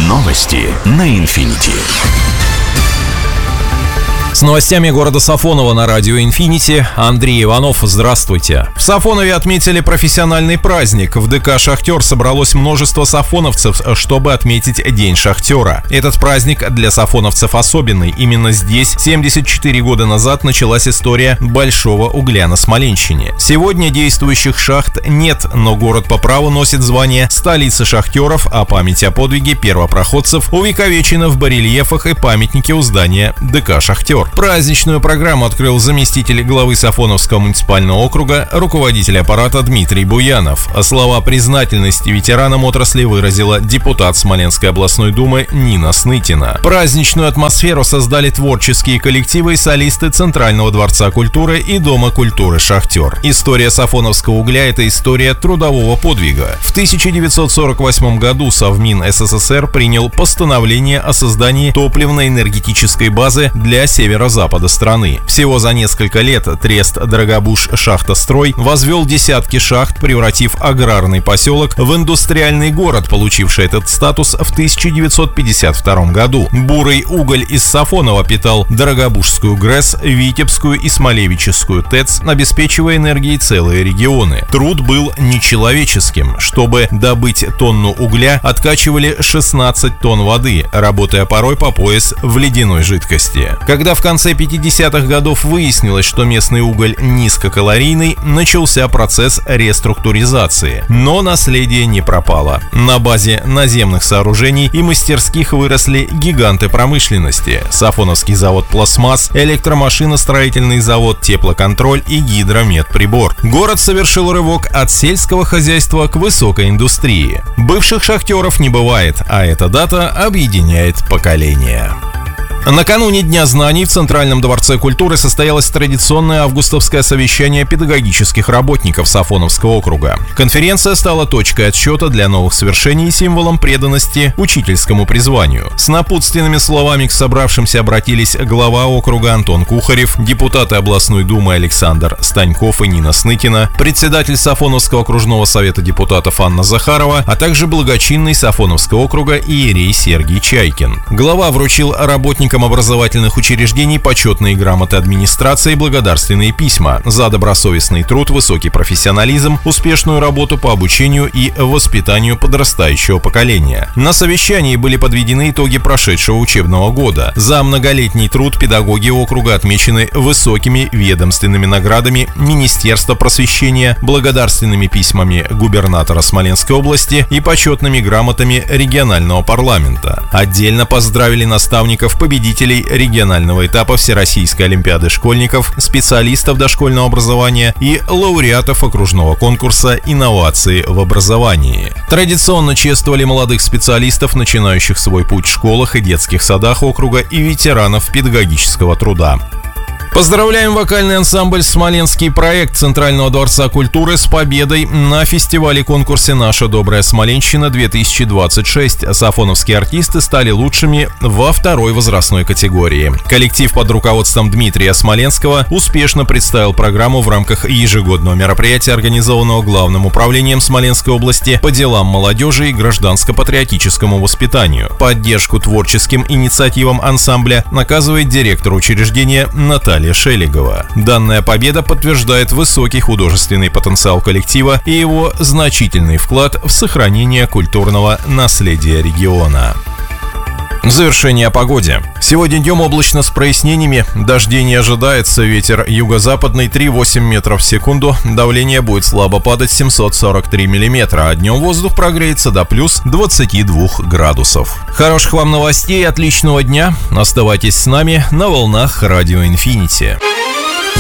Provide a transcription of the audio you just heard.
Новости на Инфинити. С новостями города Сафоново на радио «Инфинити» Андрей Иванов. Здравствуйте. В Сафонове отметили профессиональный праздник. В ДК «Шахтер» собралось множество сафоновцев, чтобы отметить День шахтера. Этот праздник для сафоновцев особенный. Именно здесь 74 года назад началась история большого угля на Смоленщине. Сегодня действующих шахт нет, но город по праву носит звание столицы шахтеров, а память о подвиге первопроходцев увековечена в барельефах и памятнике у здания ДК «Шахтер». Праздничную программу открыл заместитель главы Сафоновского муниципального округа, руководитель аппарата Дмитрий Буянов. Слова признательности ветеранам отрасли выразила депутат Смоленской областной думы Нина Снытина. Праздничную атмосферу создали творческие коллективы и солисты Центрального дворца культуры и Дома культуры «Шахтер». История сафоновского угля – это история трудового подвига. В 1948 году Совмин СССР принял постановление о создании топливно-энергетической базы для северо-запада страны. Всего за несколько лет трест «Дорогобуж-Шахтострой» возвел десятки шахт, превратив аграрный поселок в индустриальный город, получивший этот статус в 1952 году. Бурый уголь из Сафонова питал Дорогобужскую ГРЭС, Витебскую и Смолевическую ТЭЦ, обеспечивая энергией целые регионы. Труд был нечеловеческим. Чтобы добыть тонну угля, откачивали 16 тонн воды, работая порой по пояс в ледяной жидкости. Когда в конце 50-х годов выяснилось, что местный уголь низкокалорийный, начался процесс реструктуризации. Но наследие не пропало. На базе наземных сооружений и мастерских выросли гиганты промышленности: Сафоновский завод пластмасс, электромашиностроительный завод «Теплоконтроль» и гидромедприбор. Город совершил рывок от сельского хозяйства к высокой индустрии. Бывших шахтеров не бывает, а эта дата объединяет поколения. Накануне Дня знаний в Центральном дворце культуры состоялось традиционное августовское совещание педагогических работников Сафоновского округа. Конференция стала точкой отсчета для новых свершений и символом преданности учительскому призванию. С напутственными словами к собравшимся обратились глава округа Антон Кухарев, депутаты областной думы Александр Станьков и Нина Снытина, председатель Сафоновского окружного совета депутатов Анна Захарова, а также благочинный Сафоновского округа иерей Сергий Чайкин. Глава вручил работникам образовательных учреждений почетные грамоты администрации и благодарственные письма за добросовестный труд, высокий профессионализм, успешную работу по обучению и воспитанию подрастающего поколения. На совещании были подведены итоги прошедшего учебного года. За многолетний труд педагоги округа отмечены высокими ведомственными наградами Министерства просвещения, благодарственными письмами губернатора Смоленской области и почетными грамотами регионального парламента. Отдельно поздравили наставников, победителей регионального этапа Всероссийской олимпиады школьников, специалистов дошкольного образования и лауреатов окружного конкурса «Инновации в образовании». Традиционно чествовали молодых специалистов, начинающих свой путь в школах и детских садах округа, и ветеранов педагогического труда. Поздравляем вокальный ансамбль «Смоленский проект» Центрального дворца культуры с победой на фестивале-конкурсе «Наша добрая Смоленщина-2026». Сафоновские артисты стали лучшими во второй возрастной категории. Коллектив под руководством Дмитрия Смоленского успешно представил программу в рамках ежегодного мероприятия, организованного Главным управлением Смоленской области по делам молодежи и гражданско-патриотическому воспитанию. Поддержку творческим инициативам ансамбля оказывает директор учреждения Наталья Шелегова. Данная победа подтверждает высокий художественный потенциал коллектива и его значительный вклад в сохранение культурного наследия региона. В завершение о погоде. Сегодня днем облачно с прояснениями, дождей не ожидается, ветер юго-западный 3,8 метров в секунду, давление будет слабо падать 743 миллиметра, а днем воздух прогреется до плюс 22 градусов. Хороших вам новостей, отличного дня, оставайтесь с нами на волнах радио «Инфинити».